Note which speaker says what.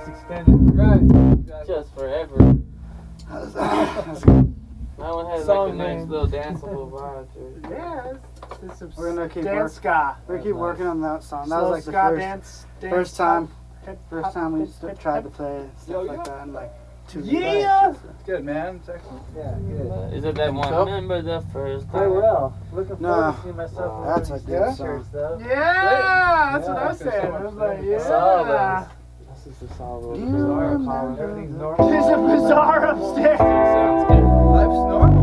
Speaker 1: lyrics extended.
Speaker 2: Right.
Speaker 3: Just forever.
Speaker 4: That's good.
Speaker 3: That one has
Speaker 1: Song
Speaker 3: like a nice
Speaker 1: name.
Speaker 3: little danceable vibe to it.
Speaker 2: Yeah, it's some
Speaker 4: We're gonna keep
Speaker 2: dance ska.
Speaker 4: We're gonna keep working on that song. That
Speaker 2: Slow
Speaker 4: was like the
Speaker 2: ska dance.
Speaker 4: first time
Speaker 2: hip,
Speaker 4: first
Speaker 2: hop,
Speaker 4: time we
Speaker 2: hip,
Speaker 4: just
Speaker 2: hip,
Speaker 4: tried
Speaker 2: hip.
Speaker 4: to play stuff like that in like 2
Speaker 2: Yeah!
Speaker 4: years.
Speaker 1: It's good, man. It's excellent.
Speaker 2: Yeah, good.
Speaker 3: Is it that one?
Speaker 4: Cup?
Speaker 3: Remember the first
Speaker 2: I
Speaker 3: time?
Speaker 2: will. Looking
Speaker 4: No.
Speaker 2: forward to seeing myself
Speaker 4: That's
Speaker 2: in
Speaker 4: a
Speaker 2: these
Speaker 4: good
Speaker 2: pictures, though.
Speaker 1: Yeah,
Speaker 2: that's what I was saying. I was like,
Speaker 1: yeah.
Speaker 2: yeah.
Speaker 3: This is the song.
Speaker 4: Do you
Speaker 3: Bizarre
Speaker 4: remember
Speaker 3: Colin.
Speaker 2: Everything's normal. There's a bizarre upstairs.
Speaker 3: Sounds good.
Speaker 1: Life's normal.